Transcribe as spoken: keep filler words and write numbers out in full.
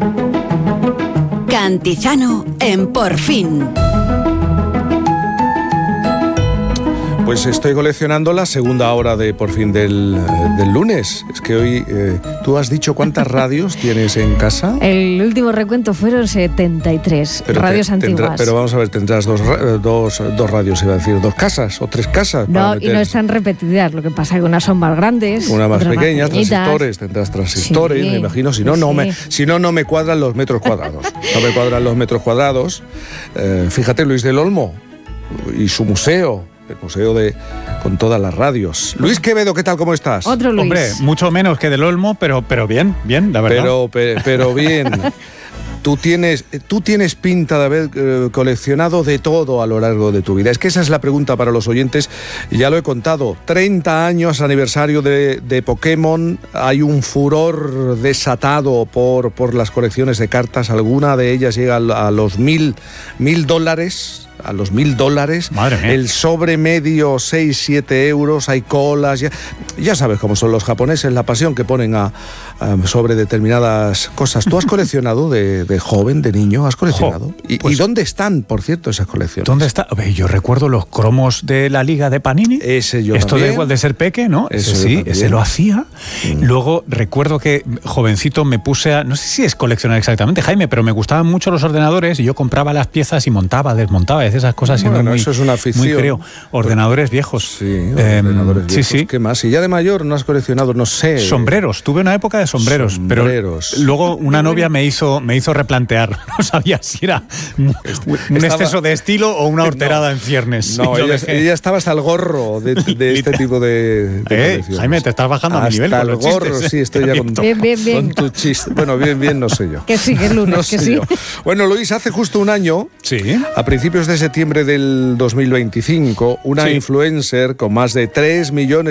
Cantizano en Por Fin. Pues estoy coleccionando la segunda hora de Por Fin del, del lunes. Es que hoy, eh, ¿tú has dicho cuántas radios tienes en casa? El último recuento fueron setenta y tres pero radios te, antiguas. Tendrá, pero vamos a ver, tendrás dos, dos, dos radios, iba a decir, dos casas o tres casas. No, y no están repetidas, lo que pasa es que unas son más grandes. Una más pequeñas, más transistores, tendrás transistores, sí, me imagino, si no, sí. no me, si no, no me cuadran los metros cuadrados. No me cuadran los metros cuadrados. Eh, fíjate, Luis del Olmo y su museo. El museo de con todas las radios. Luis Quevedo, ¿qué tal? ¿Cómo estás? Otro Luis. Hombre, mucho menos que del Olmo, pero, pero bien, bien, la verdad. Pero, pero, pero bien. Tú tienes, tú tienes pinta de haber eh, coleccionado de todo a lo largo de tu vida. Es que esa es la pregunta para los oyentes. Ya lo he contado. treinta años aniversario de, de Pokémon. Hay un furor desatado por, por las colecciones de cartas. Alguna de ellas llega a, a los mil, mil dólares. A los mil dólares. Madre mía. El sobre medio, seis, siete euros. Hay colas. Ya, ya sabes cómo son los japoneses, la pasión que ponen a, a, sobre determinadas cosas. ¿Tú has coleccionado de, de joven, de niño? ¿Has coleccionado? Jo, ¿Y, pues, ¿Y dónde están, por cierto, esas colecciones? ¿Dónde está? A ver, yo recuerdo los cromos de la Liga de Panini. Ese yo Esto también. da igual de ser peque, ¿no? Eso Ese yo sí, también. ese lo hacía. Mm. Luego recuerdo que, jovencito, me puse a... No sé si es coleccionar exactamente, Jaime, pero me gustaban mucho los ordenadores y yo compraba las piezas y montaba, desmontaba, esas cosas. Bueno, siendo muy, eso es una afición. Muy creo. Ordenadores viejos. Sí, Eh, ordenadores sí, viejos. sí. ¿Qué más? Y ya de mayor no has coleccionado, no sé. Sombreros, tuve una época de sombreros, Sombreros. pero luego una novia me hizo, me hizo replantear. No sabía si era un, un Estaba- exceso de estilo o una horterada No. en ciernes. No, Y lo ella, dejé. ella estaba hasta el gorro de, de este tipo de, de Eh, colecciones. Jaime, te estás bajando a mi Hasta nivel con el los gorro, chistes, sí, ¿eh? estoy ya con, Bien, bien, bien. con tu chiste. Bueno, bien, bien, no sé yo. Que sí, que es lunes, No que sé sí. yo. Bueno, Luis, hace justo un año, Sí. a principios de septiembre del dos mil veinticinco, una Sí. influencer con más de tres millones